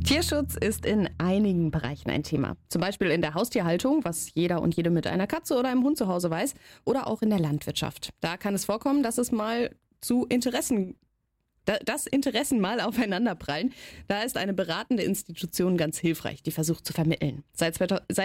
Tierschutz ist in einigen Bereichen ein Thema. Zum Beispiel in der Haustierhaltung, was jeder und jede mit einer Katze oder einem Hund zu Hause weiß, oder auch in der Landwirtschaft. Da kann es vorkommen, dass Interessen mal aufeinanderprallen. Da ist eine beratende Institution ganz hilfreich, die versucht zu vermitteln. Seit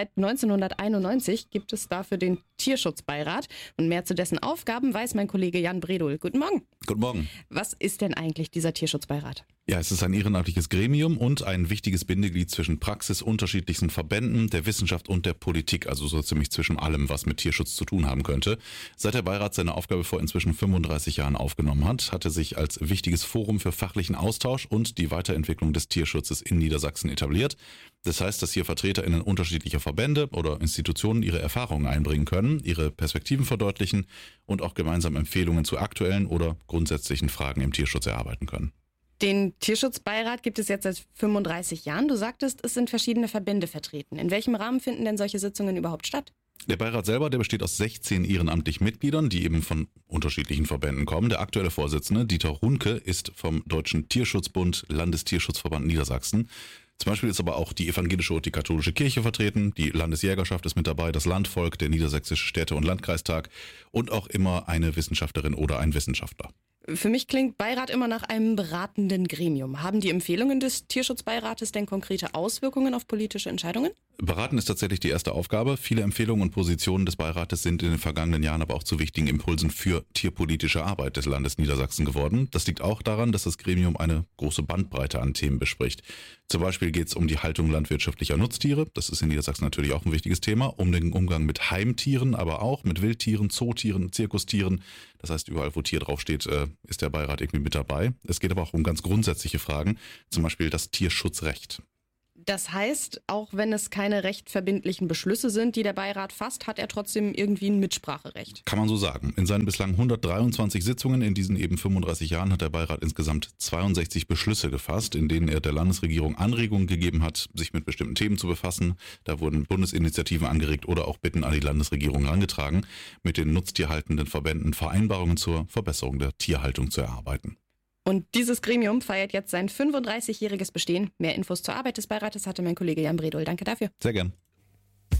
1991 gibt es dafür den Tierschutzbeirat. Und mehr zu dessen Aufgaben weiß mein Kollege Jan Bredol. Guten Morgen. Guten Morgen. Was ist denn eigentlich dieser Tierschutzbeirat? Ja, es ist ein ehrenamtliches Gremium und ein wichtiges Bindeglied zwischen Praxis, unterschiedlichsten Verbänden, der Wissenschaft und der Politik, also so ziemlich zwischen allem, was mit Tierschutz zu tun haben könnte. Seit der Beirat seine Aufgabe vor inzwischen 35 Jahren aufgenommen hat er sich als wichtiges Forum für fachlichen Austausch und die Weiterentwicklung des Tierschutzes in Niedersachsen etabliert. Das heißt, dass hier VertreterInnen unterschiedlicher Verbände oder Institutionen ihre Erfahrungen einbringen können, ihre Perspektiven verdeutlichen und auch gemeinsam Empfehlungen zu aktuellen oder grundsätzlichen Fragen im Tierschutz erarbeiten können. Den Tierschutzbeirat gibt es jetzt seit 35 Jahren. Du sagtest, es sind verschiedene Verbände vertreten. In welchem Rahmen finden denn solche Sitzungen überhaupt statt? Der Beirat selber, der besteht aus 16 ehrenamtlichen Mitgliedern, die eben von unterschiedlichen Verbänden kommen. Der aktuelle Vorsitzende, Dieter Runke, ist vom Deutschen Tierschutzbund, Landestierschutzverband Niedersachsen. Zum Beispiel ist aber auch die evangelische und die katholische Kirche vertreten, die Landesjägerschaft ist mit dabei, das Landvolk, der Niedersächsische Städte- und Landkreistag und auch immer eine Wissenschaftlerin oder ein Wissenschaftler. Für mich klingt Beirat immer nach einem beratenden Gremium. Haben die Empfehlungen des Tierschutzbeirates denn konkrete Auswirkungen auf politische Entscheidungen? Beraten ist tatsächlich die erste Aufgabe. Viele Empfehlungen und Positionen des Beirates sind in den vergangenen Jahren aber auch zu wichtigen Impulsen für tierpolitische Arbeit des Landes Niedersachsen geworden. Das liegt auch daran, dass das Gremium eine große Bandbreite an Themen bespricht. Zum Beispiel geht es um die Haltung landwirtschaftlicher Nutztiere. Das ist in Niedersachsen natürlich auch ein wichtiges Thema. Um den Umgang mit Heimtieren, aber auch mit Wildtieren, Zootieren, Zirkustieren. Das heißt, überall, wo Tier draufsteht, ist der Beirat irgendwie mit dabei. Es geht aber auch um ganz grundsätzliche Fragen, zum Beispiel das Tierschutzrecht. Das heißt, auch wenn es keine rechtverbindlichen Beschlüsse sind, die der Beirat fasst, hat er trotzdem irgendwie ein Mitspracherecht. Kann man so sagen. In seinen bislang 123 Sitzungen in diesen eben 35 Jahren hat der Beirat insgesamt 62 Beschlüsse gefasst, in denen er der Landesregierung Anregungen gegeben hat, sich mit bestimmten Themen zu befassen. Da wurden Bundesinitiativen angeregt oder auch Bitten an die Landesregierung herangetragen, mit den nutztierhaltenden Verbänden Vereinbarungen zur Verbesserung der Tierhaltung zu erarbeiten. Und dieses Gremium feiert jetzt sein 35-jähriges Bestehen. Mehr Infos zur Arbeit des Beirates hatte mein Kollege Jan Bredol. Danke dafür. Sehr gern.